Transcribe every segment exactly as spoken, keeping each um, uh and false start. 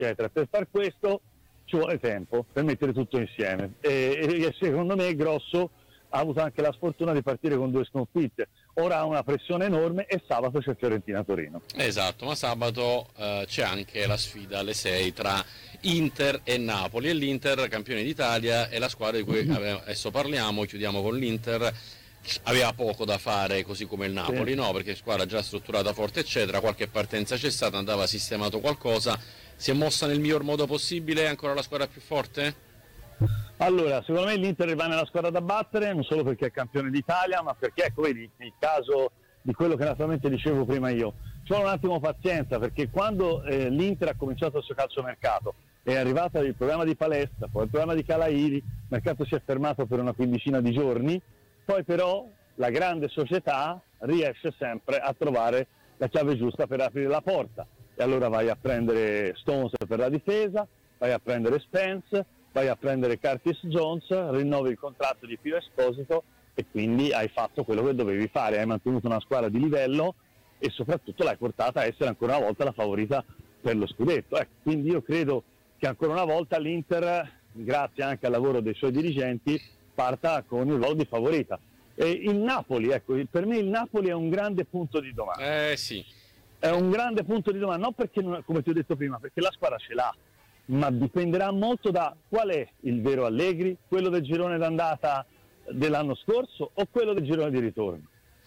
eccetera. Per far questo ci vuole tempo per mettere tutto insieme e, e secondo me Grosso ha avuto anche la sfortuna di partire con due sconfitte, ora ha una pressione enorme e sabato c'è Fiorentina-Torino. Esatto, ma sabato eh, c'è anche la sfida alle sei tra Inter e Napoli, e l'Inter, campione d'Italia, è la squadra di cui adesso parliamo. Chiudiamo con l'Inter. Aveva poco da fare, così come il Napoli, sì. No? Perché squadra già strutturata, forte eccetera, qualche partenza c'è stata, andava sistemato qualcosa, si è mossa nel miglior modo possibile, è ancora la squadra più forte? Allora, secondo me l'Inter rimane la squadra da battere, non solo perché è campione d'Italia, ma perché, ecco, vedi, il caso di quello che naturalmente dicevo prima io, ci vuole un attimo pazienza, perché quando eh, l'Inter ha cominciato il suo calciomercato, è arrivato il programma di palestra, poi il programma di Calairi, il mercato si è fermato per una quindicina di giorni, poi però la grande società riesce sempre a trovare la chiave giusta per aprire la porta, e allora vai a prendere Stones per la difesa, vai a prendere Spence, vai a prendere Curtis Jones, rinnovi il contratto di Pio Esposito e quindi hai fatto quello che dovevi fare, hai mantenuto una squadra di livello e soprattutto l'hai portata a essere ancora una volta la favorita per lo scudetto. Ecco, quindi io credo che ancora una volta l'Inter, grazie anche al lavoro dei suoi dirigenti, parta con il ruolo di favorita. E il Napoli, ecco, per me il Napoli è un grande punto di domanda. Eh sì. È un grande punto di domanda, non perché, non, come ti ho detto prima, perché la squadra ce l'ha, ma dipenderà molto da qual è il vero Allegri, quello del girone d'andata dell'anno scorso o quello del girone di ritorno.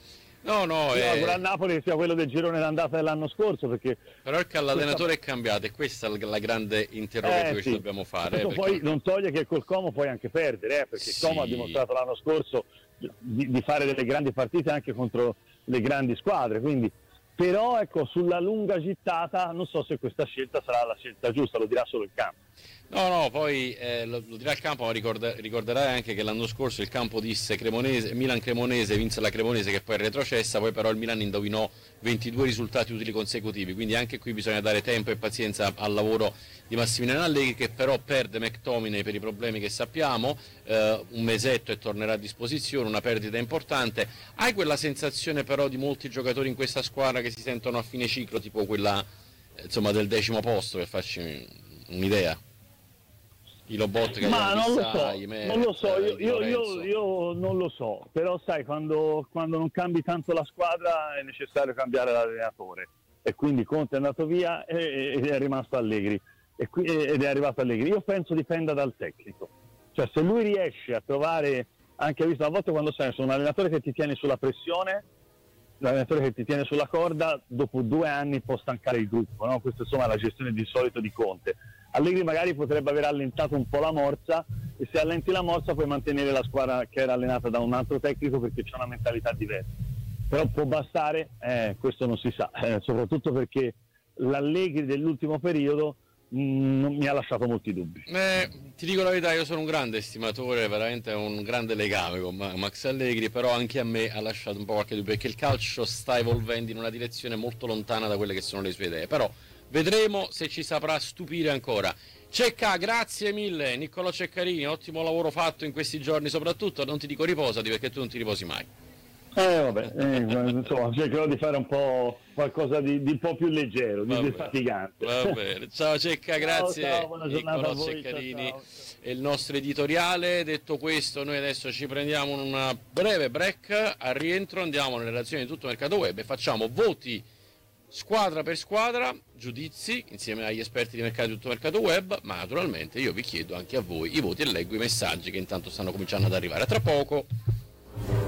No, no, io è... auguro a Napoli che sia quello del girone d'andata dell'anno scorso, perché però è che l'allenatore questa... è cambiato, e questa è la grande interrogazione eh, che sì. ci dobbiamo fare. Eh, perché... Poi non toglie che col Como puoi anche perdere, eh, perché sì. Como ha dimostrato l'anno scorso di, di fare delle grandi partite anche contro le grandi squadre, quindi però ecco, sulla lunga gittata non so se questa scelta sarà la scelta giusta, lo dirà solo il campo. No, no, poi eh, lo, lo dirà il campo, ma ricorda, ricorderai anche che l'anno scorso il campo disse Cremonese, Milan-Cremonese, vinse la Cremonese che poi è retrocessa, poi però il Milan indovinò ventidue risultati utili consecutivi, quindi anche qui bisogna dare tempo e pazienza al lavoro di Massimiliano Allegri, che però perde McTominay per i problemi che sappiamo, eh, un mesetto e tornerà a disposizione, una perdita importante. Hai quella sensazione però di molti giocatori in questa squadra che si sentono a fine ciclo, tipo quella eh, insomma del decimo posto, per farci un'idea? I Lobot che ma non lo so, Merz, non lo so, io, io, io, io non lo so, però sai, quando, quando non cambi tanto la squadra è necessario cambiare l'allenatore, e quindi Conte è andato via ed è rimasto Allegri e qui, ed è arrivato Allegri. Io penso dipenda dal tecnico, cioè se lui riesce a trovare, anche visto a volte quando sei un allenatore che ti tiene sulla pressione, l'allenatore che ti tiene sulla corda, dopo due anni può stancare il gruppo, no? Questa insomma è la gestione di solito di Conte. Allegri magari potrebbe aver allentato un po' la morsa, e se allenti la morsa puoi mantenere la squadra che era allenata da un altro tecnico, perché c'è una mentalità diversa. Però può bastare, eh, questo non si sa, eh, soprattutto perché l'Allegri dell'ultimo periodo mh, mi ha lasciato molti dubbi. Eh, ti dico la verità, io sono un grande estimatore, veramente un grande legame con Max Allegri, però anche a me ha lasciato un po' qualche dubbio, perché il calcio sta evolvendo in una direzione molto lontana da quelle che sono le sue idee, però vedremo se ci saprà stupire ancora. Cecca, grazie mille, Niccolò Ceccarini, ottimo lavoro fatto in questi giorni, soprattutto non ti dico riposati, perché tu non ti riposi mai. Eh vabbè, eh, insomma, cercherò di fare un po' qualcosa di, di un po' più leggero, di defatigante. Va bene, ciao Cecca, grazie. Ciao, ciao, buona giornata Niccolò a voi, Ceccarini ciao, ciao. è il nostro editoriale. Detto questo, noi adesso ci prendiamo una breve break, al rientro andiamo nelle relazioni di Tutto Mercato Web e facciamo voti squadra per squadra, giudizi insieme agli esperti di mercato di Tutto Mercato Web, ma naturalmente io vi chiedo anche a voi i voti e leggo i messaggi che intanto stanno cominciando ad arrivare. A tra poco.